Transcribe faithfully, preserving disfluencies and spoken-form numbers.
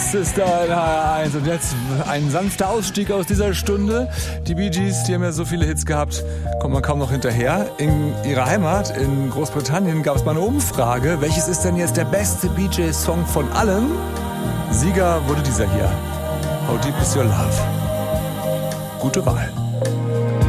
Das ist da in H R eins. Und jetzt ein sanfter Ausstieg aus dieser Stunde. Die Bee Gees, die haben ja so viele Hits gehabt, kommt man kaum noch hinterher. In ihrer Heimat, in Großbritannien, gab es mal eine Umfrage. Welches ist denn jetzt der beste Bee Gees-Song von allen? Sieger wurde dieser hier. How Deep Is Your Love. Gute Wahl.